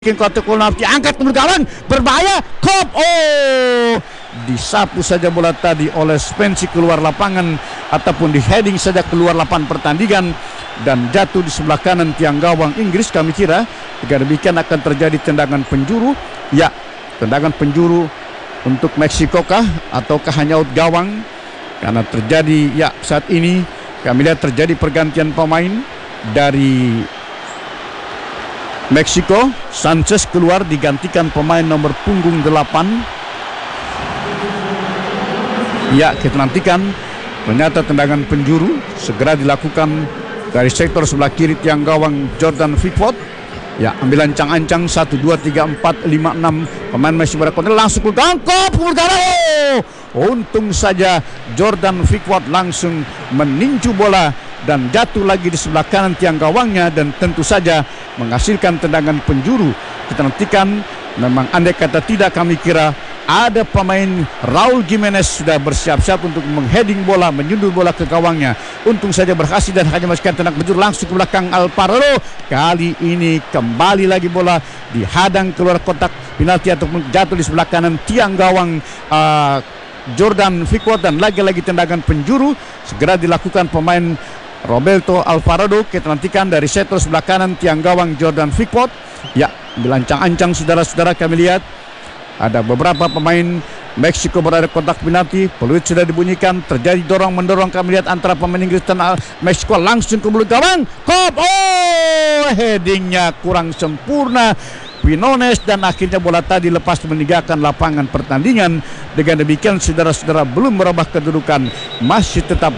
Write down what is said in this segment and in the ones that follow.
kotak penalti angkat ke gawang, berbahaya, kop, disapu saja bola tadi oleh Spensi keluar lapangan ataupun di heading saja keluar lapangan pertandingan dan jatuh di sebelah kanan tiang gawang Inggris. Kami kira jika demikian akan terjadi tendangan penjuru. Ya, tendangan penjuru untuk Meksiko kah ataukah hanya out gawang? Karena terjadi ya saat ini kami lihat terjadi pergantian pemain dari Meksiko. Sanchez keluar digantikan pemain nomor punggung 8. Ya, kita nantikan. Ternyata tendangan penjuru segera dilakukan dari sektor sebelah kiri tiang gawang Jordan Pickford. Ya, ambil ancang-ancang 1, 2, 3, 4, 5, 6 pemain masih berkontrol, langsung ke gangkop. Untung saja Jordan Pickford langsung meninju bola dan jatuh lagi di sebelah kanan tiang gawangnya dan tentu saja menghasilkan tendangan penjuru. Kita nantikan. Memang andai kata tidak, kami kira ada pemain Raul Jimenez sudah bersiap-siap untuk mengheding bola, menyundul bola ke gawangnya. Untung saja berhasil dan hanya masukkan tendangan penjuru langsung ke belakang Alvarado. Kali ini kembali lagi bola dihadang keluar kotak penalti ataupun jatuh di sebelah kanan tiang gawang Jordan Pickford dan lagi-lagi tendangan penjuru segera dilakukan pemain Roberto Alvarado. Kita nantikan dari sektor sebelah kanan tiang gawang Jordan Pickford. Ya, bilancang-ancang saudara-saudara, kami lihat ada beberapa pemain Meksiko berada di kotak penalti. Peluit sudah dibunyikan, terjadi dorong-mendorong kami lihat antara pemain Inggris dan Meksiko langsung ke mulut gawang. Kop, headingnya kurang sempurna Quinones dan akhirnya bola tadi lepas meninggalkan lapangan pertandingan. Dengan demikian saudara-saudara belum merubah kedudukan, masih tetap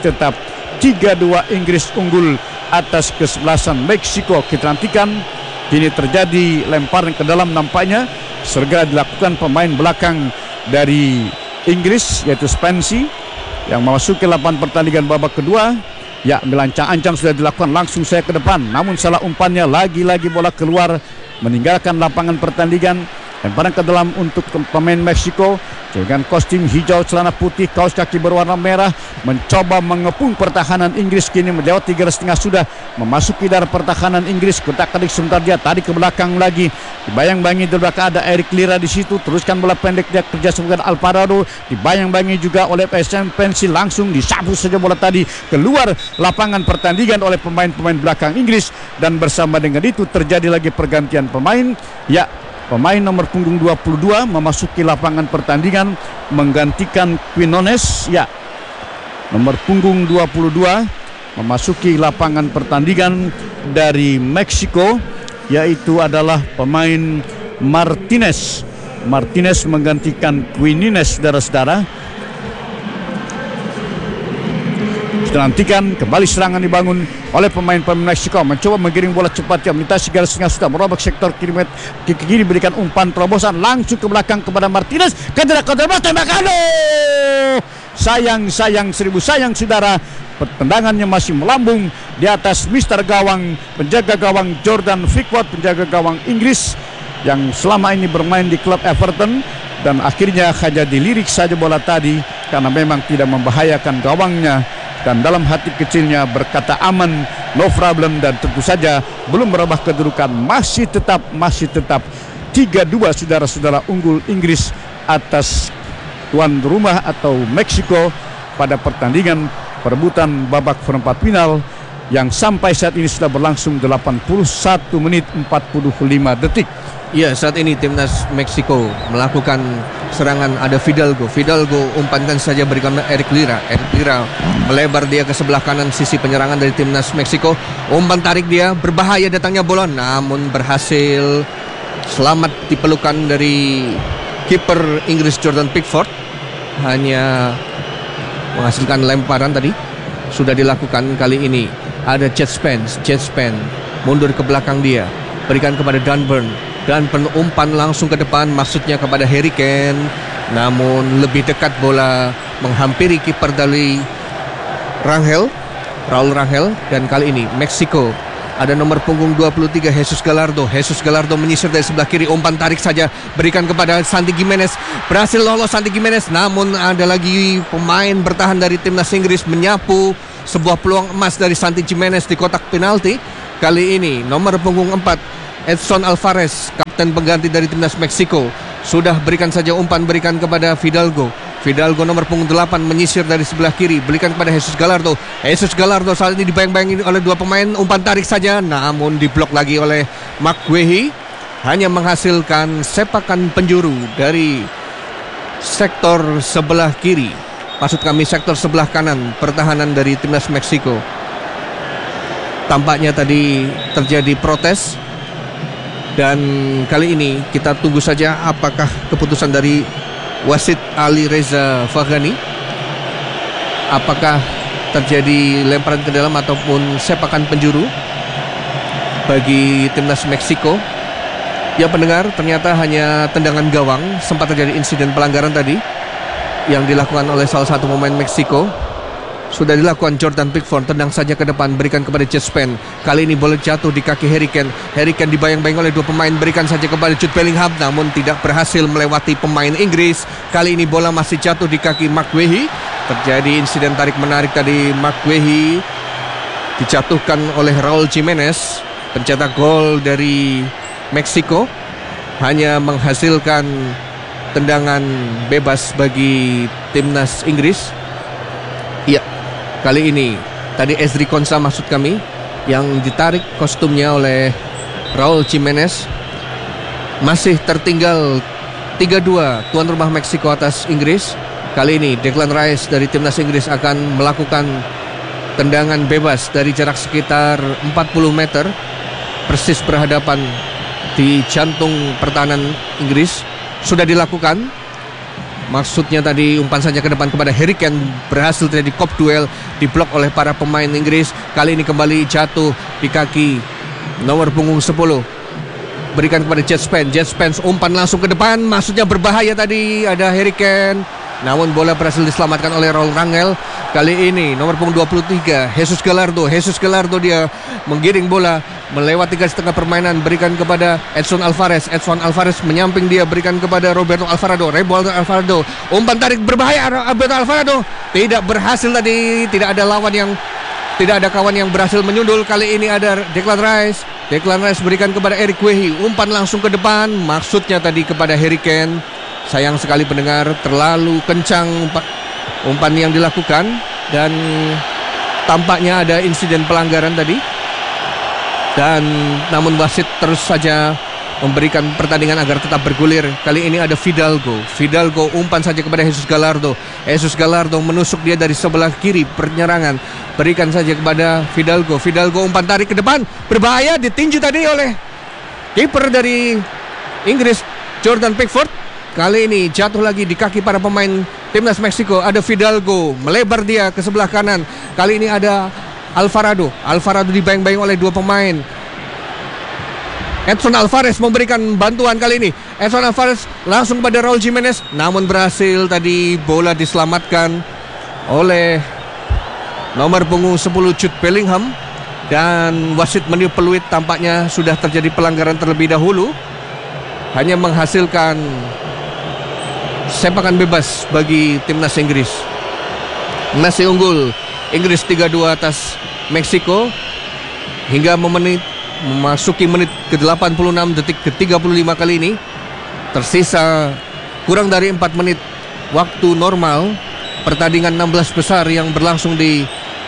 3-2 Inggris unggul atas kesebelasan Meksiko. Kita nantikan. Kini terjadi lemparan ke dalam nampaknya segera dilakukan pemain belakang dari Inggris yaitu Spensi yang memasuki lapangan pertandingan babak kedua. Ya, melancang-ancang sudah dilakukan langsung saya ke depan, namun salah umpannya, lagi-lagi bola keluar meninggalkan lapangan pertandingan. Lemparan ke dalam untuk pemain Meksiko dengan kostum hijau, celana putih, kaos kaki berwarna merah, mencoba mengepung pertahanan Inggris. Kini melewati garis tengah, sudah memasuki darah pertahanan Inggris. Kutak-katik sebentar dia tarik ke belakang lagi, dibayang-bangi di belakang ada Eric Lira di situ. Teruskan bola pendek dia kerja dengan Alvarado, dibayang-bangi juga oleh Spensi, langsung disapu saja bola tadi keluar lapangan pertandingan oleh pemain-pemain belakang Inggris. Dan bersama dengan itu terjadi lagi pergantian pemain. Ya, pemain nomor punggung 22 memasuki lapangan pertandingan menggantikan Quinones. Ya, nomor punggung 22 memasuki lapangan pertandingan dari Meksiko, yaitu adalah pemain Martinez. Martinez menggantikan Quinones, saudara-saudara. Kita nantikan kembali serangan dibangun oleh pemain-pemain Meksiko, mencoba menggiring bola cepat yang melintasi garis tengah, sudah merobek sektor kiri, berikan umpan terobosan langsung ke belakang kepada Martinez. Tembakan. Sayang seribu sayang saudara, tendangannya masih melambung di atas Mister Gawang, penjaga gawang Jordan Pickford, penjaga gawang Inggris yang selama ini bermain di klub Everton, dan akhirnya hanya dilirik saja bola tadi karena memang tidak membahayakan gawangnya. Dan dalam hati kecilnya berkata aman, no problem, dan tentu saja belum merubah kedudukan, masih tetap 3-2 saudara-saudara unggul Inggris atas tuan rumah atau Meksiko pada pertandingan perebutan babak perempat final yang sampai saat ini sudah berlangsung 81 menit 45 detik. Ya, saat ini timnas Meksiko melakukan serangan, ada Fidalgo umpankan saja berikan Eric Lira melebar dia ke sebelah kanan sisi penyerangan dari timnas Meksiko. Umpan tarik dia, berbahaya datangnya bola, namun berhasil selamat dipelukan dari kiper Inggris Jordan Pickford. Hanya menghasilkan lemparan tadi sudah dilakukan kali ini. Ada Jet Spence mundur ke belakang dia, berikan kepada Dunburn umpan langsung ke depan, maksudnya kepada Harry Kane, namun lebih dekat bola menghampiri kiper dari Raul Rangel. Dan kali ini Meksiko ada nomor punggung 23 Jesus Gallardo menyisir dari sebelah kiri, umpan tarik saja berikan kepada Santi Gimenez, berhasil lolos Santi Gimenez, namun ada lagi pemain bertahan dari timnas Inggris menyapu sebuah peluang emas dari Santi Gimenez di kotak penalti. Kali ini nomor punggung 4 Edson Alvarez, kapten pengganti dari timnas Meksiko, sudah berikan saja umpan, berikan kepada Fidalgo. Fidalgo nomor punggung 8 menyisir dari sebelah kiri, berikan kepada Jesus Gallardo. Jesus Gallardo saat ini dibayang-bayangin oleh dua pemain, umpan tarik saja, namun diblok lagi oleh McGuehi. Hanya menghasilkan sepakan penjuru dari sektor sebelah kiri. Maksud kami sektor sebelah kanan pertahanan dari timnas Meksiko. Tampaknya tadi terjadi protes. Dan kali ini kita tunggu saja apakah keputusan dari wasit Ali Reza Faghani, apakah terjadi lemparan ke dalam ataupun sepakan penjuru bagi timnas Meksiko. Ya pendengar, ternyata hanya tendangan gawang. Sempat terjadi insiden pelanggaran tadi yang dilakukan oleh salah satu pemain Meksiko. Sudah dilakukan Jordan Pickford, tendang saja ke depan, berikan kepada Jude Spence. Kali ini bola jatuh di kaki Harry Kane. Harry Kane dibayang-bayang oleh dua pemain, berikan saja kepada Jude Bellingham, namun tidak berhasil melewati pemain Inggris. Kali ini bola masih jatuh di kaki McGuehi. Terjadi insiden tarik-menarik tadi. McGuehi dijatuhkan oleh Raul Jimenez, pencetak gol dari Meksiko. Hanya menghasilkan tendangan bebas bagi timnas Inggris. Iya, kali ini tadi Ezri Konsa maksud kami yang ditarik kostumnya oleh Raul Jimenez. Masih tertinggal 3-2 tuan rumah Meksiko atas Inggris. Kali ini Declan Rice dari timnas Inggris akan melakukan tendangan bebas dari jarak sekitar 40 meter, persis berhadapan di jantung pertahanan Inggris. Sudah dilakukan. Maksudnya tadi umpan saja ke depan kepada Harry Kane, berhasil terjadi kop duel, diblok oleh para pemain Inggris. Kali ini kembali jatuh di kaki nomor punggung 10. Berikan kepada Jude Spence. Jude Spence umpan langsung ke depan, maksudnya berbahaya tadi, ada Harry Kane. Namun bola berhasil diselamatkan oleh Raul Rangel. Kali ini nomor punggung 23 Jesus Gallardo. Jesus Gallardo dia menggiring bola melewati garis tengah permainan, berikan kepada Edson Alvarez. Edson Alvarez menyamping dia, berikan kepada Roberto Alvarado. Umpan tarik berbahaya Roberto Alvarado. Tidak berhasil tadi, tidak ada kawan yang berhasil menyundul. Kali ini ada Declan Rice. Declan Rice berikan kepada Eric Wehi. Umpan langsung ke depan, maksudnya tadi kepada Harry Kane. Sayang sekali pendengar, terlalu kencang umpan yang dilakukan. Dan tampaknya ada insiden pelanggaran tadi. Dan namun wasit terus saja memberikan pertandingan agar tetap bergulir. Kali ini ada Fidalgo. Fidalgo umpan saja kepada Jesus Gallardo. Jesus Gallardo menusuk dia dari sebelah kiri penyerangan. Berikan saja kepada Fidalgo. Fidalgo umpan tarik ke depan, berbahaya, ditinju tadi oleh kiper dari Inggris Jordan Pickford. Kali ini jatuh lagi di kaki para pemain timnas Meksiko. Ada Fidalgo, melebar dia ke sebelah kanan. Kali ini ada Alvarado. Alvarado dibayang-bayang oleh dua pemain. Edson Alvarez memberikan bantuan kali ini. Edson Alvarez langsung kepada Raul Jimenez, namun berhasil tadi bola diselamatkan oleh nomor punggung 10 Jude Bellingham. Dan wasit meniup peluit, tampaknya sudah terjadi pelanggaran terlebih dahulu. Hanya menghasilkan sepakan bebas bagi timnas Inggris. Masih unggul Inggris 3-2 atas Meksiko hingga memasuki menit ke-86 detik ke-35 kali ini. Tersisa kurang dari 4 menit waktu normal pertandingan 16 besar yang berlangsung di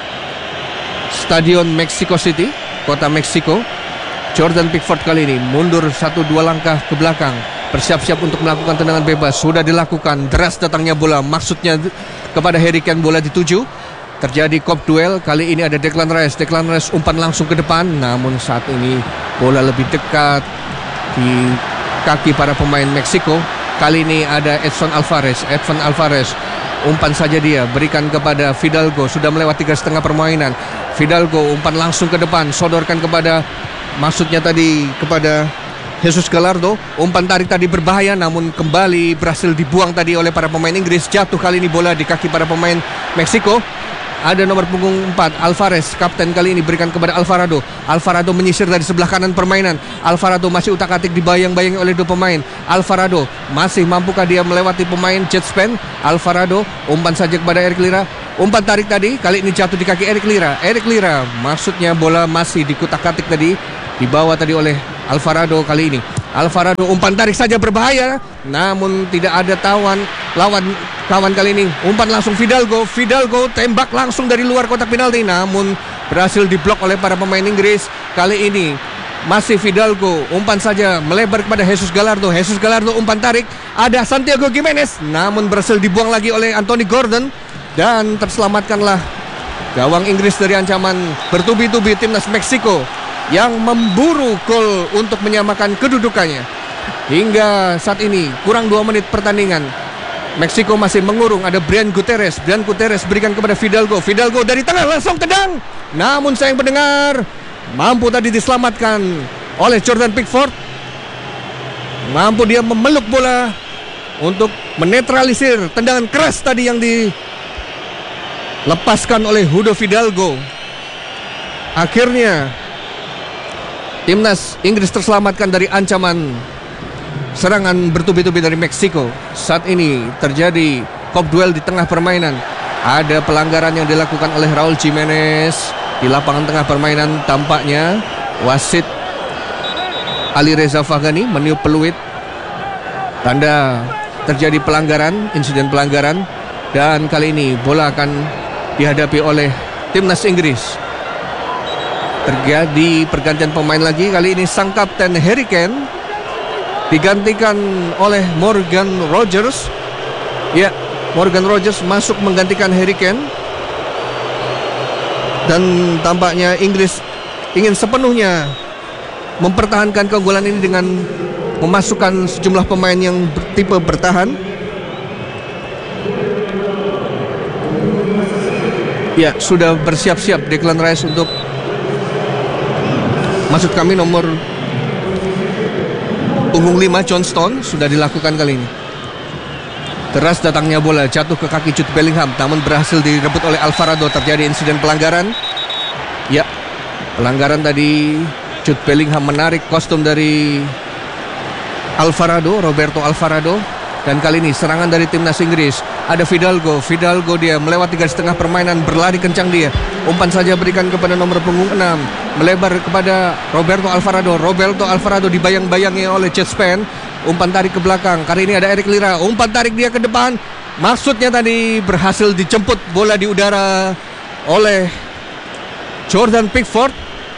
Stadion Mexico City, kota Meksiko. Jordan Pickford kali ini mundur 1-2 langkah ke belakang, bersiap-siap untuk melakukan tendangan bebas. Sudah dilakukan, deras datangnya bola, maksudnya kepada Harry Kane, bola dituju. Terjadi kop duel, kali ini ada Declan Rice. Declan Rice umpan langsung ke depan, namun saat ini bola lebih dekat di kaki para pemain Meksiko. Kali ini ada Edson Alvarez. Edson Alvarez umpan saja dia, berikan kepada Fidalgo. Sudah melewati garis tengah permainan. Fidalgo umpan langsung ke depan, sodorkan kepada, maksudnya tadi kepada Jesus Gallardo. Umpan tarik tadi berbahaya, namun kembali berhasil dibuang tadi oleh para pemain Inggris. Jatuh kali ini bola di kaki para pemain Meksiko. Ada nomor punggung 4 Alvarez, kapten kali ini, berikan kepada Alvarado. Alvarado menyisir dari sebelah kanan permainan. Alvarado masih utak-atik dibayang-bayangi oleh dua pemain. Alvarado masih mampukah dia melewati pemain Jude Spence? Alvarado umpan saja kepada Eric Lira. Umpan tarik tadi, kali ini jatuh di kaki Eric Lira. Eric Lira, maksudnya bola masih dikutak-atik tadi, dibawa tadi oleh Alvarado kali ini. Alvarado umpan tarik saja berbahaya, namun tidak ada lawan kawan kali ini. Umpan langsung Fidalgo tembak langsung dari luar kotak penalti, namun berhasil diblok oleh para pemain Inggris. Kali ini masih Fidalgo, umpan saja melebar kepada Jesus Gallardo umpan tarik, ada Santiago Gimenez, namun berhasil dibuang lagi oleh Anthony Gordon, dan terselamatkanlah gawang Inggris dari ancaman bertubi-tubi timnas Meksiko yang memburu gol untuk menyamakan kedudukannya. Hingga saat ini kurang 2 menit pertandingan, Meksiko masih mengurung. Ada Brian Gutierrez berikan kepada Fidalgo dari tengah langsung tendang, namun sayang pendengar, mampu tadi diselamatkan oleh Jordan Pickford. Mampu dia memeluk bola untuk menetralisir tendangan keras tadi yang dilepaskan oleh Hugo Fidalgo. Akhirnya timnas Inggris terselamatkan dari ancaman serangan bertubi-tubi dari Meksiko. Saat ini terjadi kop duel di tengah permainan. Ada pelanggaran yang dilakukan oleh Raul Jimenez di lapangan tengah permainan. Tampaknya wasit Alireza Faghani meniup peluit tanda terjadi pelanggaran, insiden pelanggaran, dan kali ini bola akan dihadapi oleh timnas Inggris. Terjadi pergantian pemain lagi. Kali ini sang kapten Harry Kane digantikan oleh Morgan Rogers. Ya, Morgan Rogers masuk menggantikan Harry Kane. Dan tampaknya Inggris ingin sepenuhnya mempertahankan keunggulan ini dengan memasukkan sejumlah pemain yang tipe bertahan. Ya, sudah bersiap-siap Declan Rice untuk, maksud kami nomor punggung 5 Johnston sudah dilakukan kali ini. Deras datangnya bola jatuh ke kaki Jude Bellingham, namun berhasil direbut oleh Alvarado. Terjadi insiden pelanggaran. Ya, pelanggaran tadi. Jude Bellingham menarik kostum dari Roberto Alvarado. Dan kali ini serangan dari timnas Inggris. Ada Fidalgo dia melewati garis tengah permainan, berlari kencang dia. Umpan saja berikan kepada nomor punggung 6, melebar kepada Roberto Alvarado dibayang-bayangi oleh Jet Spen. Umpan tarik ke belakang, kali ini ada Eric Lira, umpan tarik dia ke depan. Maksudnya tadi berhasil dijemput bola di udara oleh Jordan Pickford.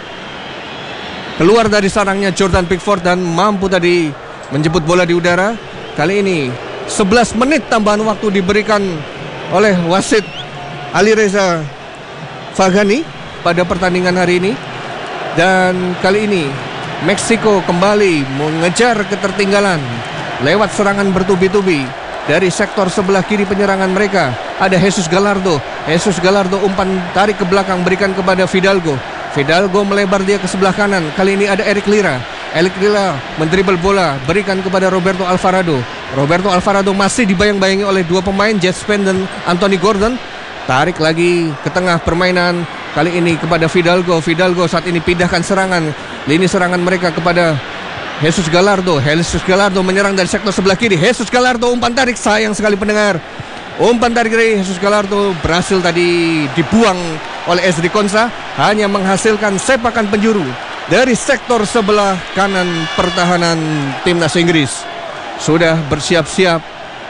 Keluar dari sarangnya Jordan Pickford dan mampu tadi menjemput bola di udara. Kali ini 11 menit tambahan waktu diberikan oleh wasit Alireza Faghani pada pertandingan hari ini. Dan kali ini Meksiko kembali mengejar ketertinggalan lewat serangan bertubi-tubi dari sektor sebelah kiri penyerangan mereka. Ada Jesus Gallardo umpan tarik ke belakang berikan kepada Fidalgo melebar dia ke sebelah kanan. Kali ini ada Eric Lira mendribel bola berikan kepada Roberto Alvarado masih dibayang-bayangi oleh dua pemain, Jet Spen dan Anthony Gordon. Tarik lagi ke tengah permainan, kali ini kepada Fidalgo saat ini pindahkan lini serangan mereka kepada Jesus Gallardo menyerang dari sektor sebelah kiri. Jesus Gallardo umpan tarik, sayang sekali pendengar, umpan tarik dari Jesus Gallardo berhasil tadi dibuang oleh Ezri Konsa, hanya menghasilkan sepakan penjuru dari sektor sebelah kanan pertahanan timnas Inggris. Sudah bersiap-siap,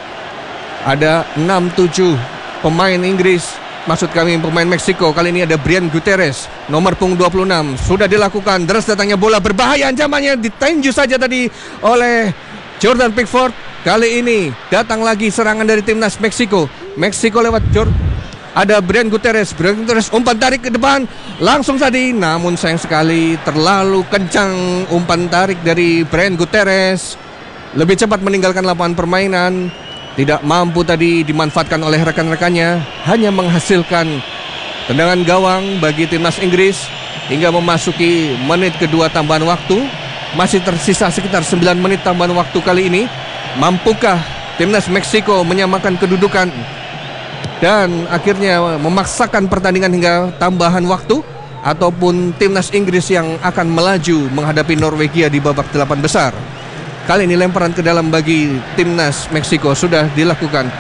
ada 6-7 pemain Inggris, maksud kami pemain Meksiko. Kali ini ada Brian Gutierrez, nomor punggung 26. Sudah dilakukan, deras datangnya bola berbahaya, ancamannya ditinju saja tadi oleh Jordan Pickford. Kali ini datang lagi serangan dari timnas Meksiko lewat ada Brian Gutierrez umpan tarik ke depan langsung tadi, namun sayang sekali terlalu kencang umpan tarik dari Brian Gutierrez, lebih cepat meninggalkan lapangan permainan, tidak mampu tadi dimanfaatkan oleh rekan-rekannya, hanya menghasilkan tendangan gawang bagi timnas Inggris hingga memasuki menit kedua tambahan waktu. Masih tersisa sekitar 9 menit tambahan waktu kali ini. Mampukah timnas Meksiko menyamakan kedudukan dan akhirnya memaksakan pertandingan hingga tambahan waktu, ataupun timnas Inggris yang akan melaju menghadapi Norwegia di babak 8 besar? Kali ini lemparan ke dalam bagi timnas Meksiko sudah dilakukan.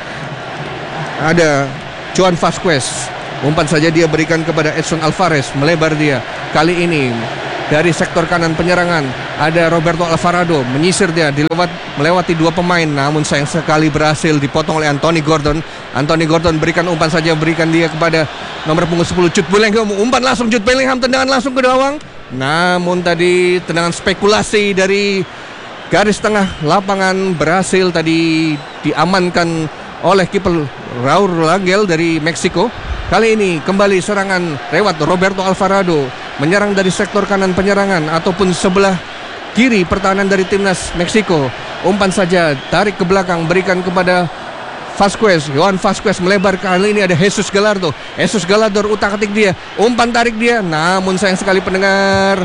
Ada Joan Vasquez, umpan saja dia berikan kepada Edson Alvarez, melebar dia. Kali ini dari sektor kanan penyerangan ada Roberto Alvarado, menyisir dia melewati dua pemain, namun sayang sekali berhasil dipotong oleh Anthony Gordon. Anthony Gordon berikan umpan saja, berikan dia kepada nomor punggung 10 Jude Bellingham. Umpan langsung Jude Bellingham, tendangan langsung ke gawang. Namun tadi tendangan spekulasi dari garis tengah lapangan berhasil tadi diamankan oleh kiper Raul Rangel dari Meksiko. Kali ini kembali serangan lewat Roberto Alvarado, menyerang dari sektor kanan penyerangan ataupun sebelah kiri pertahanan dari timnas Meksiko. Umpan saja, tarik ke belakang, berikan kepada Vasquez. Johan Vasquez melebar, kali ini ada Jesus Gallardo. Jesus Gallardo utak-atik dia, umpan tarik dia, namun sayang sekali pendengar,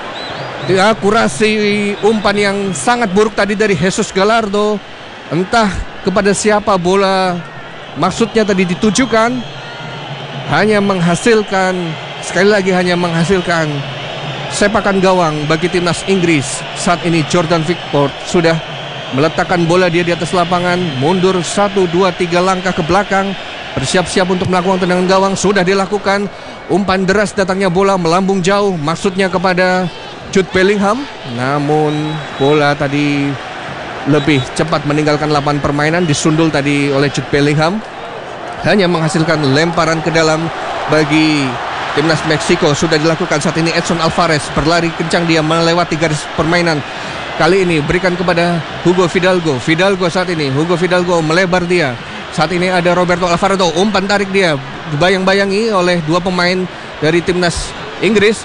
akurasi umpan yang sangat buruk tadi dari Jesus Gallardo. Entah kepada siapa bola maksudnya tadi ditujukan, hanya menghasilkan, sekali lagi hanya menghasilkan sepakan gawang bagi timnas Inggris. Saat ini Jordan Pickford sudah meletakkan bola dia di atas lapangan, mundur 1, 2, 3 langkah ke belakang, bersiap-siap untuk melakukan tendangan gawang. Sudah dilakukan, umpan deras datangnya bola melambung jauh, maksudnya kepada Jude Bellingham, namun bola tadi lebih cepat meninggalkan lapangan permainan, disundul tadi oleh Jude Bellingham, hanya menghasilkan lemparan ke dalam bagi timnas Meksiko. Sudah dilakukan saat ini. Edson Alvarez berlari kencang, dia melewati garis permainan. Kali ini berikan kepada Hugo Fidalgo. Fidalgo saat ini, Hugo Fidalgo melebar dia. Saat ini ada Roberto Alvarado, umpan tarik dia, dibayang-bayangi oleh dua pemain dari timnas Inggris.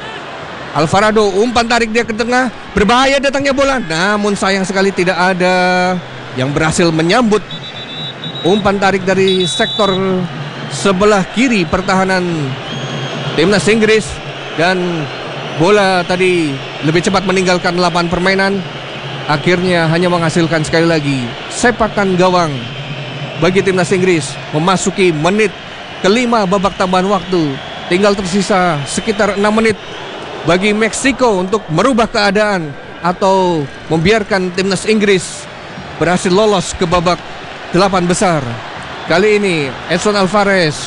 Alvarado umpan tarik dia ke tengah, berbahaya datangnya bola, namun sayang sekali tidak ada yang berhasil menyambut umpan tarik dari sektor sebelah kiri pertahanan timnas Inggris, dan bola tadi lebih cepat meninggalkan lapangan permainan. Akhirnya hanya menghasilkan sekali lagi sepakan gawang bagi timnas Inggris. Memasuki menit kelima babak tambahan waktu, tinggal tersisa sekitar 6 menit bagi Meksiko untuk merubah keadaan atau membiarkan timnas Inggris berhasil lolos ke babak 8 besar. Kali ini Edson Alvarez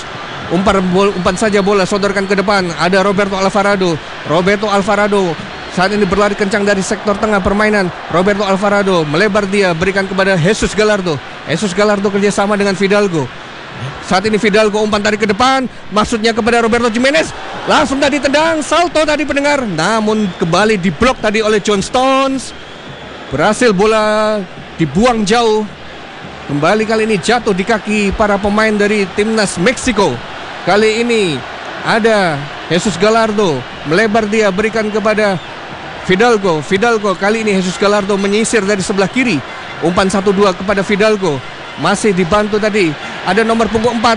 umpan saja bola, sodorkan ke depan. Ada Roberto Alvarado. Roberto Alvarado saat ini berlari kencang dari sektor tengah permainan. Roberto Alvarado melebar dia, berikan kepada Jesus Gallardo. Jesus Gallardo kerjasama dengan Fidalgo. Saat ini Fidalgo umpan tarik ke depan, maksudnya kepada Roberto Jimenez. Langsung tadi tendang, salto tadi pendengar, namun kembali diblok tadi oleh John Stones. Berhasil bola dibuang jauh. Kembali kali ini jatuh di kaki para pemain dari timnas Meksiko. Kali ini ada Jesus Gallardo, melebar dia, berikan kepada Fidalgo. Fidalgo kali ini Jesus Gallardo menyisir dari sebelah kiri. Umpan 1-2 kepada Fidalgo. Masih dibantu tadi, ada nomor punggung 4.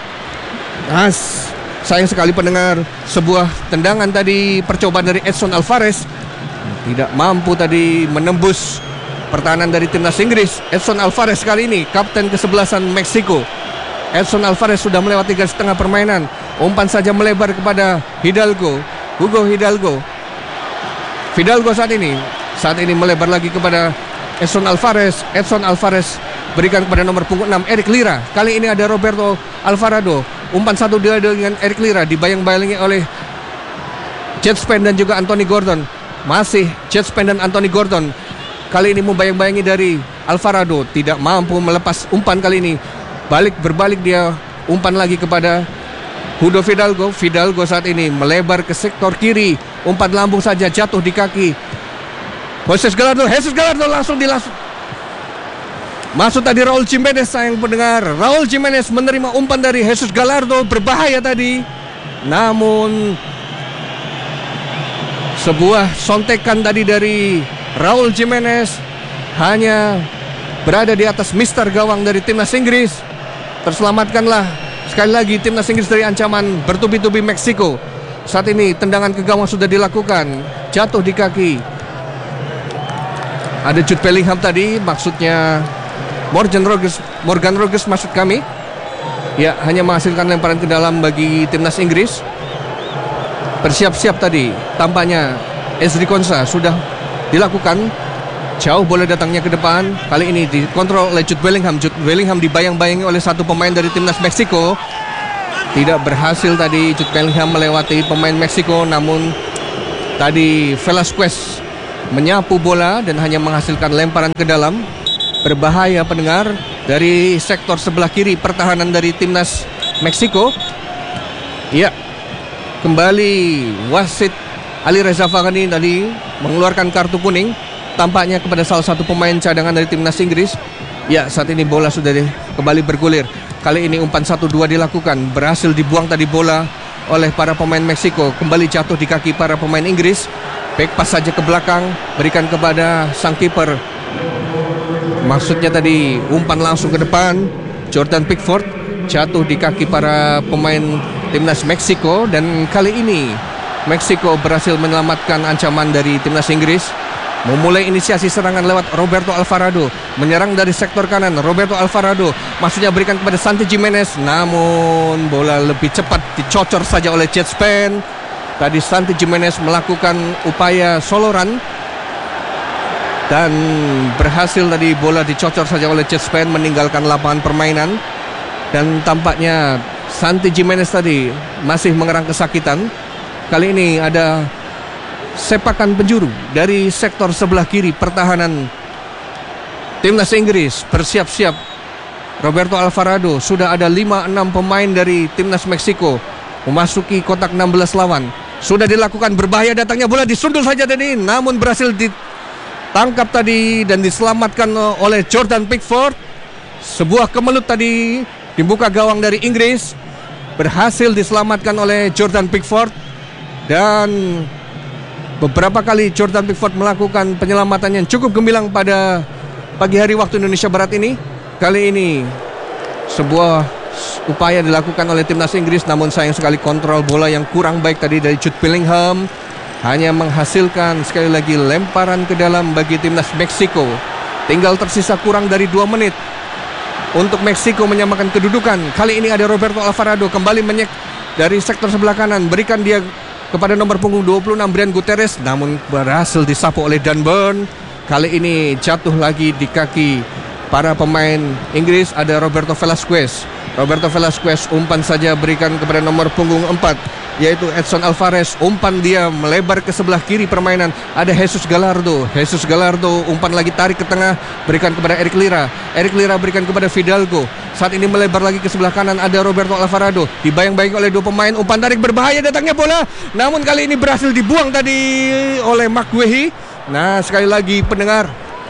Sayang sekali pendengar, sebuah tendangan tadi, percobaan dari Edson Alvarez tidak mampu tadi menembus pertahanan dari timnas Inggris. Edson Alvarez kali ini kapten kesebelasan Meksiko. Edson Alvarez sudah melewati garis tengah permainan. Umpan saja melebar kepada Hidalgo, Hugo Hidalgo. Fidalgo saat ini melebar lagi kepada Edson Alvarez. Edson Alvarez berikan kepada nomor punggung 6 Eric Lira. Kali ini ada Roberto Alvarado. Umpan 1-2 dengan Eric Lira, dibayang-bayangi oleh Jet Spen dan juga Anthony Gordon. Masih Jet Spen dan Anthony Gordon. Kali ini membayang-bayangi dari Alvarado, tidak mampu melepas umpan kali ini. Berbalik dia, umpan lagi kepada Hugo Fidalgo. Fidalgo saat ini melebar ke sektor kiri. Umpan lambung saja, jatuh di kaki Jesus Gallardo langsung masuk tadi Raul Jimenez. Sayang pendengar, Raul Jimenez menerima umpan dari Jesus Gallardo, berbahaya tadi. Namun sebuah sontekan tadi dari Raul Jimenez hanya berada di atas mister gawang dari timnas Inggris. Terselamatkanlah sekali lagi timnas Inggris dari ancaman bertubi-tubi Meksiko. Saat ini tendangan ke gawang sudah dilakukan, jatuh di kaki. Ada Jude Bellingham tadi, maksudnya Morgan Rogers maksud kami. Ya, hanya menghasilkan lemparan ke dalam bagi timnas Inggris. Bersiap-siap tadi, tampaknya Ezri Konsa sudah dilakukan. Jauh bola datangnya ke depan. Kali ini dikontrol oleh Jude Bellingham. Jude Bellingham dibayang-bayangi oleh satu pemain dari timnas Meksiko. Tidak berhasil tadi Jude Bellingham melewati pemain Meksiko. Namun tadi Velasquez menyapu bola dan hanya menghasilkan lemparan ke dalam. Berbahaya pendengar dari sektor sebelah kiri pertahanan dari timnas Meksiko. Ya, kembali wasit Ali Reza Faghani tadi mengeluarkan kartu kuning tampaknya kepada salah satu pemain cadangan dari timnas Inggris. Ya, saat ini bola sudah kembali bergulir. Kali ini umpan 1-2 dilakukan, berhasil dibuang tadi bola oleh para pemain Meksiko, kembali jatuh di kaki para pemain Inggris. Back pass saja ke belakang, berikan kepada sang kiper. Maksudnya tadi umpan langsung ke depan. Jordan Pickford jatuh di kaki para pemain timnas Meksiko. Dan kali ini Meksiko berhasil menyelamatkan ancaman dari timnas Inggris. Memulai inisiasi serangan lewat Roberto Alvarado. Menyerang dari sektor kanan, Roberto Alvarado maksudnya berikan kepada Santi Gimenez. Namun bola lebih cepat dicocor saja oleh Jet Spen. Tadi Santi Gimenez melakukan upaya soloran dan berhasil tadi bola dicocor saja oleh Jet Spen meninggalkan lapangan permainan. Dan tampaknya Santi Gimenez tadi masih mengerang kesakitan. Kali ini ada sepakan penjuru dari sektor sebelah kiri pertahanan timnas Inggris. Bersiap-siap Roberto Alvarado. Sudah ada 5-6 pemain dari timnas Meksiko memasuki kotak 16 lawan. Sudah dilakukan, berbahaya datangnya bola, disundul saja tadi, namun berhasil ditangkap tadi dan diselamatkan oleh Jordan Pickford. Sebuah kemelut tadi dibuka gawang dari Inggris, berhasil diselamatkan oleh Jordan Pickford. Dan beberapa kali Jordan Pickford melakukan penyelamatan yang cukup gemilang pada pagi hari waktu Indonesia Barat ini. Kali ini sebuah upaya dilakukan oleh timnas Inggris, namun sayang sekali kontrol bola yang kurang baik tadi dari Jude Bellingham hanya menghasilkan sekali lagi lemparan ke dalam bagi timnas Meksiko. Tinggal tersisa kurang dari 2 menit untuk Meksiko menyamakan kedudukan. Kali ini ada Roberto Alvarado kembali menyek dari sektor sebelah kanan, berikan dia kepada nomor punggung 26 Brian Gutierrez, namun berhasil disapu oleh Dan Burn. Kali ini jatuh lagi di kaki para pemain Inggris. Ada Roberto Velasquez. Roberto Velasquez umpan saja berikan kepada nomor punggung 4 yaitu Edson Alvarez. Umpan dia melebar ke sebelah kiri permainan. Ada Jesus Gallardo. Jesus Gallardo umpan lagi tarik ke tengah, berikan kepada Eric Lira. Eric Lira berikan kepada Fidalgo. Saat ini melebar lagi ke sebelah kanan, ada Roberto Alvarado. Dibayang-bayang oleh 2 pemain. Umpan tarik berbahaya datangnya bola, namun kali ini berhasil dibuang tadi oleh Maguire. Nah, sekali lagi pendengar,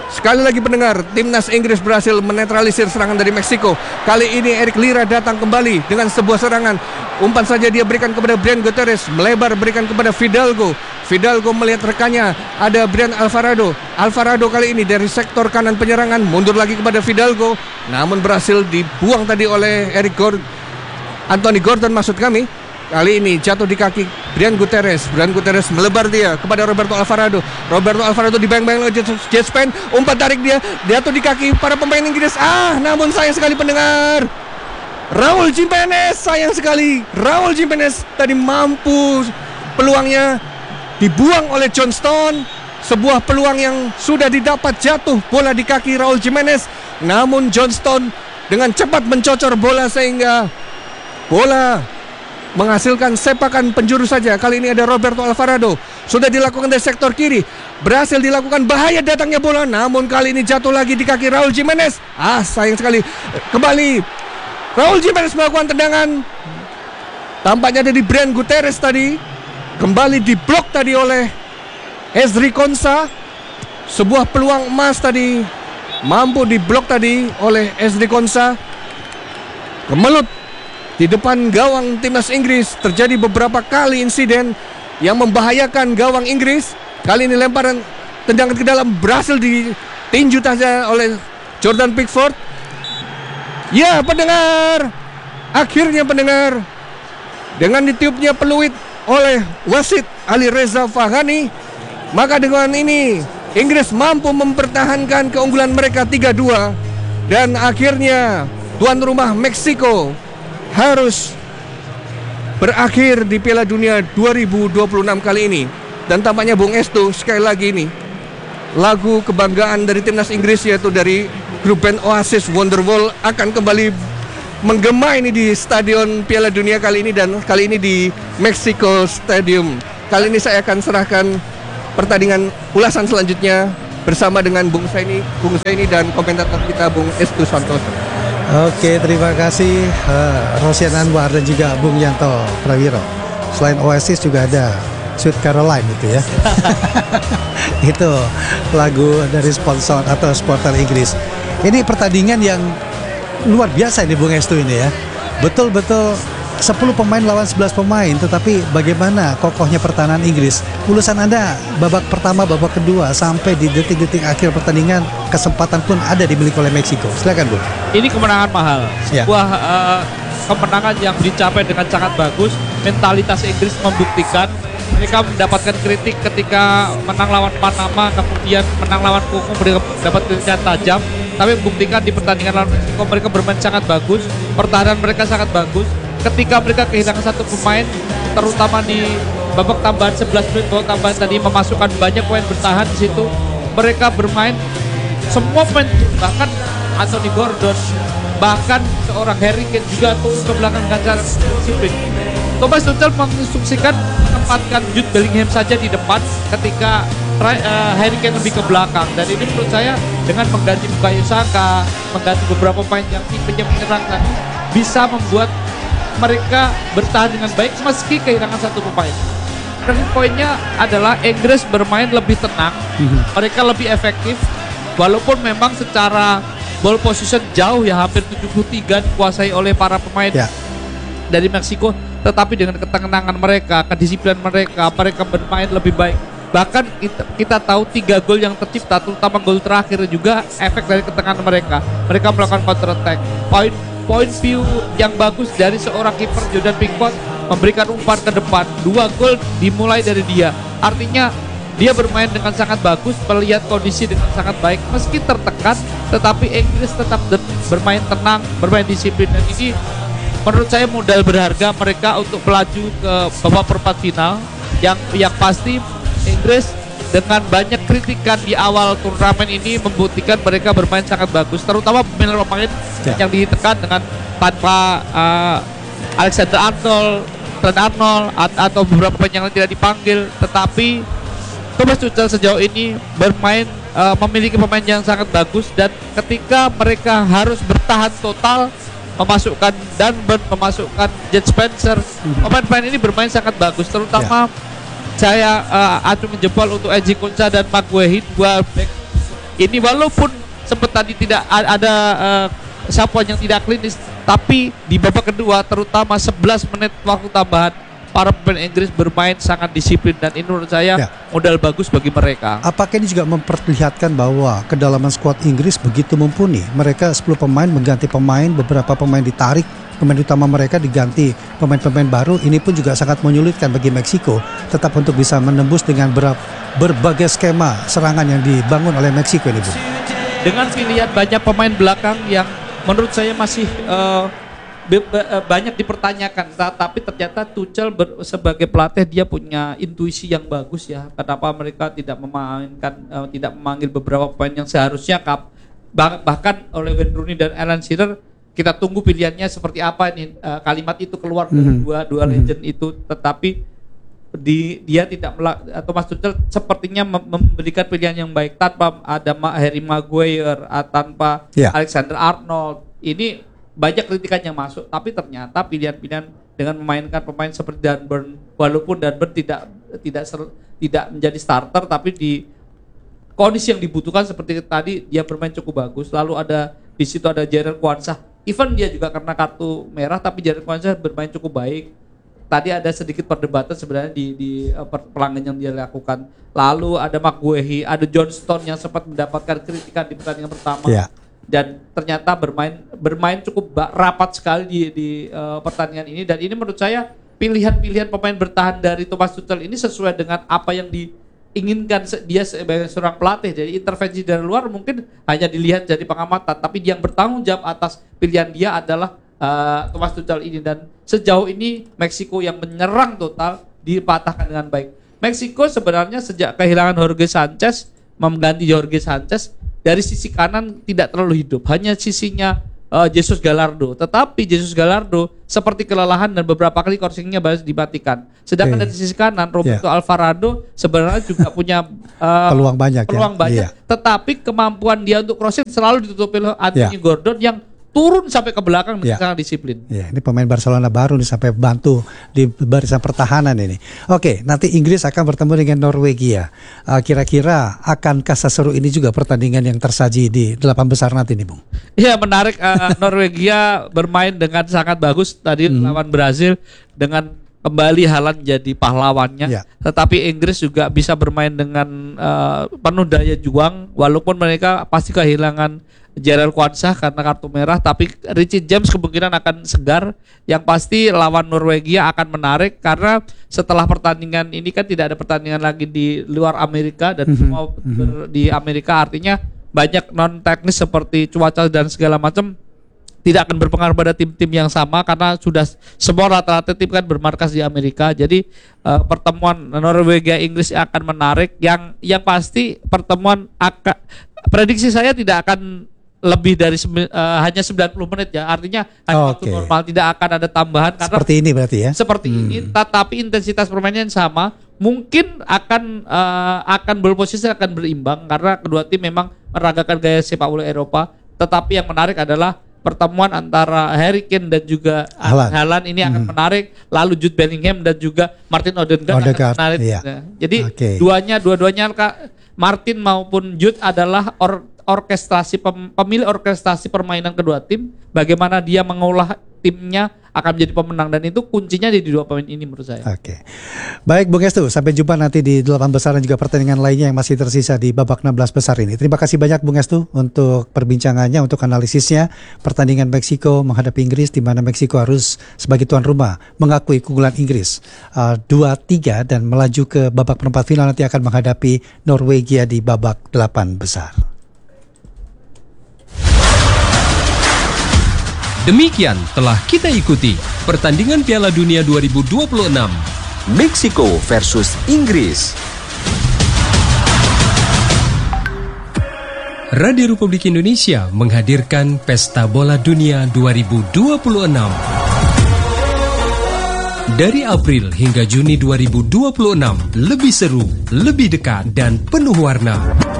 timnas Inggris berhasil menetralisir serangan dari Meksiko. Kali ini Eric Lira datang kembali dengan sebuah serangan. Umpan saja dia berikan kepada Brian Gutierrez, melebar berikan kepada Fidalgo. Fidalgo melihat rekannya, ada Brian Alvarado. Alvarado kali ini dari sektor kanan penyerangan, mundur lagi kepada Fidalgo, namun berhasil dibuang tadi oleh Anthony Gordon maksud kami. Kali ini jatuh di kaki Brian Gutierrez. Brian Gutierrez melebar dia kepada Roberto Alvarado. Roberto Alvarado dibayang-bayang oleh Jet Spen. Umpan tarik dia, jatuh di kaki para pemain Inggris. Namun sayang sekali pendengar, Raul Jimenez, sayang sekali Raul Jimenez tadi mampu, peluangnya dibuang oleh John Stone. Sebuah peluang yang sudah didapat, jatuh bola di kaki Raul Jimenez, namun John Stone dengan cepat mencocor bola sehingga bola menghasilkan sepakan penjuru saja. Kali ini ada Roberto Alvarado. Sudah dilakukan dari sektor kiri, berhasil dilakukan, bahaya datangnya bola, namun kali ini jatuh lagi di kaki Raul Jimenez. Sayang sekali. Kembali Raul Jimenez melakukan tendangan. Tampaknya ada di Brian Gutierrez tadi. Kembali diblok tadi oleh Ezri Konsa. Sebuah peluang emas tadi mampu diblok tadi oleh Ezri Konsa. Kemelut di depan gawang timnas Inggris. Terjadi beberapa kali insiden yang membahayakan gawang Inggris. Kali ini lemparan tendangan ke dalam berhasil ditinju saja oleh Jordan Pickford. Ya pendengar, akhirnya pendengar, dengan ditiupnya peluit oleh wasit Ali Reza Faghani, maka dengan ini Inggris mampu mempertahankan keunggulan mereka 3-2. Dan akhirnya tuan rumah Meksiko harus berakhir di Piala Dunia 2026 kali ini. Dan tampaknya Bung Estu, sekali lagi ini lagu kebanggaan dari timnas Inggris yaitu dari grup band Oasis Wonderwall akan kembali menggema ini di Stadion Piala Dunia kali ini, dan kali ini di Mexico Stadium. Kali ini saya akan serahkan pertandingan ulasan selanjutnya bersama dengan Bung Saini dan komentator kita Bung Estu Santoso. Oke, terima kasih Rosian Anwar dan juga Bung Yanto Prawiro. Selain Oasis juga ada Sweet Caroline itu ya. Itu lagu dari sponsor atau supporter Inggris. Ini pertandingan yang luar biasa ini Bung Estu ini ya. Betul-betul 10 pemain lawan 11 pemain, tetapi bagaimana kokohnya pertahanan Inggris. Ulasan Anda babak pertama, babak kedua sampai di detik-detik akhir pertandingan, kesempatan pun ada dimiliki oleh Meksiko. Silakan Bung. Ini kemenangan mahal. Ya. Sebuah kemenangan yang dicapai dengan sangat bagus. Mentalitas Inggris membuktikan. Mereka mendapatkan kritik ketika menang lawan Panama, kemudian menang lawan Kongo, mereka dapat kritikan tajam. Tapi membuktikan di pertandingan lawan Meksiko mereka bermain sangat bagus. Pertahanan mereka sangat bagus. Ketika mereka kehilangan satu pemain, terutama di babak tambahan 11 menit babak tambahan tadi memasukkan banyak pemain bertahan di situ, mereka bermain semua pemain, bahkan Anthony Gordon, bahkan seorang Harry Kane juga turun ke belakang dengan cara disiplin. Thomas Tuchel menginstruksikan menempatkan Jude Bellingham saja di depan ketika Harry Kane lebih ke belakang, dan ini menurut saya dengan mengganti Bukayo Saka, mengganti beberapa pemain yang tipenya menyerang tadi bisa membuat mereka bertahan dengan baik meski kehilangan satu pemain. Turning poinnya adalah Inggris bermain lebih tenang, mereka lebih efektif, walaupun memang secara ball position jauh ya, hampir 73 dikuasai oleh para pemain dari Meksiko, tetapi dengan ketenangan mereka, kedisiplinan mereka bermain lebih baik. Bahkan kita tahu 3 gol yang tercipta, terutama gol terakhir juga efek dari ketenangan mereka. Mereka melakukan counter attack. Point view yang bagus dari seorang kiper Jordan Pickford memberikan umpan ke depan. 2 gol dimulai dari dia. Artinya dia bermain dengan sangat bagus, melihat kondisi dengan sangat baik. Meski tertekan, tetapi Inggris tetap bermain tenang, bermain disiplin. Dan ini menurut saya modal berharga mereka untuk melaju ke babak perempat final. Yang pasti Inggris dengan banyak kritikan di awal turnamen ini membuktikan mereka bermain sangat bagus, terutama pemain yang ditekan dengan tanpa Alexander Arnold, Trent Arnold atau beberapa pemain yang tidak dipanggil, tetapi Thomas Tuchel sejauh ini bermain memiliki pemain yang sangat bagus, dan ketika mereka harus bertahan total memasukkan Dunburn, memasukkan Jet Spencer, pemain-pemain ini bermain sangat bagus, terutama saya acungan jempol untuk Eji Konsa dan Maguire, 2 back ini walaupun sempat tadi tidak ada sapuan yang tidak klinis, tapi di babak kedua terutama 11 menit waktu tambahan para pemain Inggris bermain sangat disiplin, dan ini menurut saya modal bagus bagi mereka. Apakah ini juga memperlihatkan bahwa kedalaman skuad Inggris begitu mumpuni? Mereka 10 pemain mengganti pemain, beberapa pemain ditarik, pemain utama mereka diganti pemain-pemain baru. Ini pun juga sangat menyulitkan bagi Meksiko tetap untuk bisa menembus dengan berbagai skema serangan yang dibangun oleh Meksiko ini, Bung. Dengan pilihan banyak pemain belakang yang menurut saya masih banyak dipertanyakan, tapi ternyata Tuchel sebagai pelatih dia punya intuisi yang bagus ya. Kenapa mereka tidak memanggil beberapa pemain yang seharusnya bahkan oleh Wayne Rooney dan Alan Shearer. Kita tunggu pilihannya seperti apa ini, kalimat itu keluar dari dua legend itu, tetapi dia tidak Thomas Tuchel sepertinya memberikan pilihan yang baik tanpa ada Harry Maguire, tanpa Alexander Arnold. Ini banyak kritikan yang masuk, tapi ternyata pilihan-pilihan dengan memainkan pemain seperti Dunburn, walaupun Dunburn tidak menjadi starter, tapi di kondisi yang dibutuhkan seperti tadi dia bermain cukup bagus. Lalu di situ ada Jarell Quansah. Even dia juga karena kartu merah, tapi Jarell Quansah bermain cukup baik. Tadi ada sedikit perdebatan sebenarnya di pelanggan yang dia lakukan. Lalu ada Maguire, ada Johnston yang sempat mendapatkan kritikan di pertandingan pertama. Dan ternyata bermain cukup rapat sekali di pertandingan ini. Dan ini menurut saya pilihan-pilihan pemain bertahan dari Thomas Tuchel ini sesuai dengan apa yang diinginkan dia sebagai seorang pelatih. Jadi intervensi dari luar mungkin hanya dilihat dari pengamatan, tapi yang bertanggung jawab atas pilihan dia adalah Thomas Tuchel ini. Dan sejauh ini Meksiko yang menyerang total dipatahkan dengan baik. Meksiko sebenarnya sejak kehilangan Jorge Sanchez, mengganti Jorge Sanchez, dari sisi kanan tidak terlalu hidup, hanya sisinya Jesus Gallardo. Tetapi Jesus Gallardo seperti kelelahan dan beberapa kali coursingnya baru dimatikan. Sedangkan dari sisi kanan Roberto Alvarado sebenarnya juga punya peluang banyak. Tetapi kemampuan dia untuk crossing selalu ditutupi oleh Anthony Gordon yang turun sampai ke belakang dan sangat disiplin. Ya, ini pemain Barcelona baru nih sampai bantu di barisan pertahanan ini. Oke, nanti Inggris akan bertemu dengan Norwegia. Kira-kira akankah seseru ini juga pertandingan yang tersaji di 8 besar nanti nih, Bung? Iya, menarik. Norwegia bermain dengan sangat bagus tadi lawan Brazil dengan kembali Haaland jadi pahlawannya. Tetapi Inggris juga bisa bermain dengan penuh daya juang walaupun mereka pasti kehilangan Jarell Quansah karena kartu merah, tapi Richie James kemungkinan akan segar. Yang pasti lawan Norwegia akan menarik karena setelah pertandingan ini kan tidak ada pertandingan lagi di luar Amerika dan semua di Amerika, artinya banyak non teknis seperti cuaca dan segala macam tidak akan berpengaruh pada tim-tim yang sama karena sudah semua rata-rata tim kan bermarkas di Amerika. Jadi pertemuan Norwegia Inggris akan menarik. Yang pasti pertemuan prediksi saya tidak akan lebih dari hanya 90 menit ya. Artinya hanya waktu normal, tidak akan ada tambahan karena seperti ini berarti ya. Seperti ini, tetapi intensitas permainan sama, mungkin akan berposisi akan berimbang karena kedua tim memang meragakan gaya sepak bola Eropa. Tetapi yang menarik adalah pertemuan antara Harry Kane dan juga Haaland ini akan menarik. Lalu Jude Bellingham dan juga Martin Odegaard akan menarik. Iya. Jadi dua-duanya Martin maupun Jude adalah pemilih orkestrasi permainan kedua tim, bagaimana dia mengolah timnya akan menjadi pemenang, dan itu kuncinya di dua pemain ini menurut saya. Baik Bung Estu, sampai jumpa nanti di 8 besar dan juga pertandingan lainnya yang masih tersisa di babak 16 besar ini. Terima kasih banyak Bung Estu untuk perbincangannya, untuk analisisnya pertandingan Meksiko menghadapi Inggris, di mana Meksiko harus sebagai tuan rumah mengakui keunggulan Inggris 2-3 dan melaju ke babak perempat final, nanti akan menghadapi Norwegia di babak 8 besar. Demikian telah kita ikuti pertandingan Piala Dunia 2026 Meksiko versus Inggris. Radio Republik Indonesia menghadirkan Pesta Bola Dunia 2026. Dari April hingga Juni 2026, lebih seru, lebih dekat, dan penuh warna.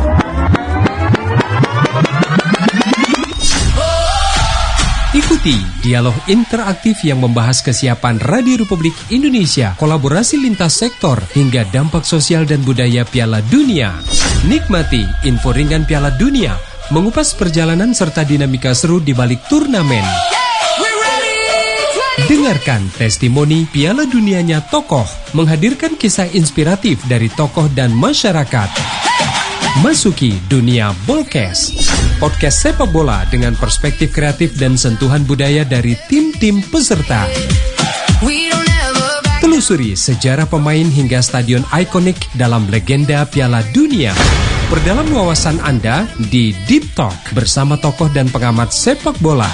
Ikuti dialog interaktif yang membahas kesiapan Radio Republik Indonesia, kolaborasi lintas sektor, hingga dampak sosial dan budaya Piala Dunia. Nikmati info ringan Piala Dunia, mengupas perjalanan serta dinamika seru di balik turnamen. Dengarkan testimoni Piala Dunianya tokoh, menghadirkan kisah inspiratif dari tokoh dan masyarakat. Masuki dunia Bolkes, podcast sepak bola dengan perspektif kreatif dan sentuhan budaya dari tim-tim peserta. Telusuri sejarah pemain hingga stadion ikonik dalam legenda Piala Dunia. Perdalam wawasan Anda di Deep Talk bersama tokoh dan pengamat sepak bola.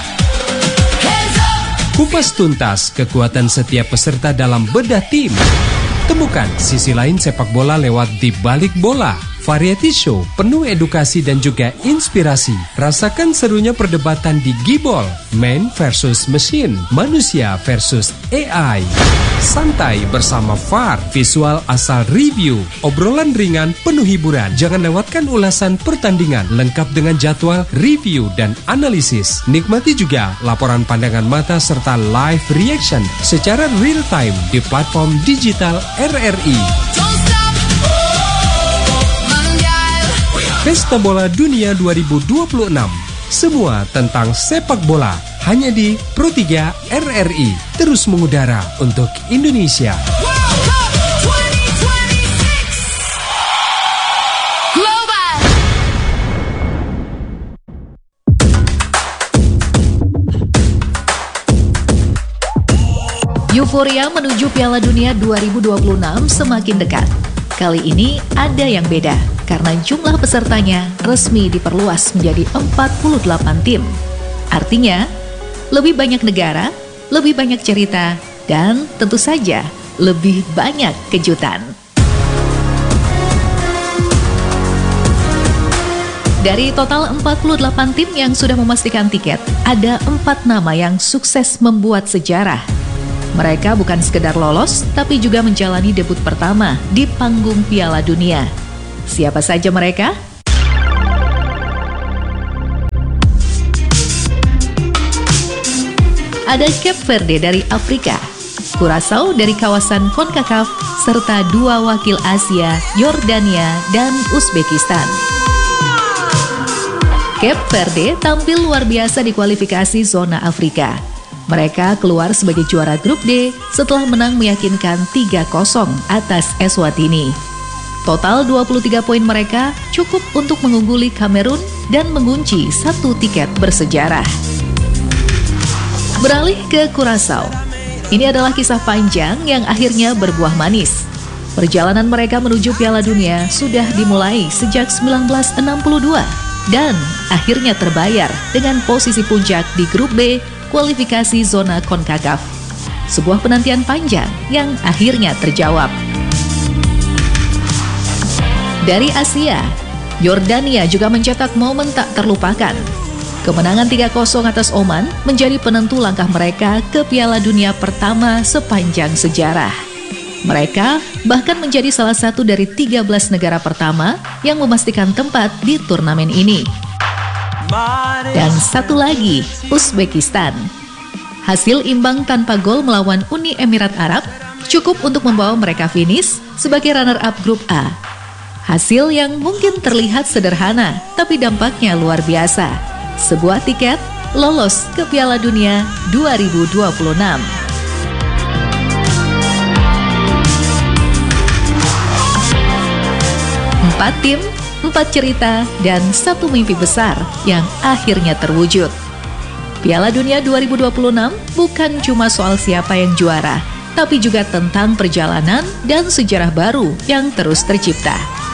Kupas tuntas kekuatan setiap peserta dalam bedah tim. Temukan sisi lain sepak bola lewat Di Balik Bola, variety show penuh edukasi dan juga inspirasi. Rasakan serunya perdebatan di Gibol, man versus machine, manusia versus AI. Santai bersama VAR, visual asal review, obrolan ringan penuh hiburan. Jangan lewatkan ulasan pertandingan lengkap dengan jadwal, review, dan analisis. Nikmati juga laporan pandangan mata serta live reaction secara real time di platform digital RRI. Pesta Bola Dunia 2026. Semua tentang sepak bola hanya di Pro 3 RRI. Terus mengudara untuk Indonesia. Euforia menuju Piala Dunia 2026 semakin dekat. Kali ini ada yang beda, karena jumlah pesertanya resmi diperluas menjadi 48 tim. Artinya, lebih banyak negara, lebih banyak cerita, dan tentu saja lebih banyak kejutan. Dari total 48 tim yang sudah memastikan tiket, ada 4 nama yang sukses membuat sejarah. Mereka bukan sekedar lolos, tapi juga menjalani debut pertama di panggung Piala Dunia. Siapa saja mereka? Ada Cape Verde dari Afrika, Curaçao dari kawasan CONCACAF, serta 2 wakil Asia, Yordania dan Uzbekistan. Cape Verde tampil luar biasa di kualifikasi zona Afrika. Mereka keluar sebagai juara grup D setelah menang meyakinkan 3-0 atas Eswatini. Total 23 poin mereka cukup untuk mengungguli Kamerun dan mengunci 1 tiket bersejarah. Beralih ke Curaçao. Ini adalah kisah panjang yang akhirnya berbuah manis. Perjalanan mereka menuju Piala Dunia sudah dimulai sejak 1962 dan akhirnya terbayar dengan posisi puncak di grup B kualifikasi zona CONCACAF. Sebuah penantian panjang yang akhirnya terjawab. Dari Asia, Yordania juga mencetak momen tak terlupakan. Kemenangan 3-0 atas Oman menjadi penentu langkah mereka ke Piala Dunia pertama sepanjang sejarah. Mereka bahkan menjadi salah satu dari 13 negara pertama yang memastikan tempat di turnamen ini. Dan satu lagi, Uzbekistan. Hasil imbang tanpa gol melawan Uni Emirat Arab cukup untuk membawa mereka finish sebagai runner-up grup A. Hasil yang mungkin terlihat sederhana, tapi dampaknya luar biasa. Sebuah tiket lolos ke Piala Dunia 2026. 4 tim, 4 cerita, dan 1 mimpi besar yang akhirnya terwujud. Piala Dunia 2026 bukan cuma soal siapa yang juara, tapi juga tentang perjalanan dan sejarah baru yang terus tercipta.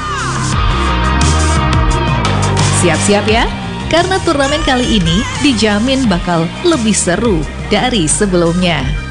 Siap-siap ya, karena turnamen kali ini dijamin bakal lebih seru dari sebelumnya.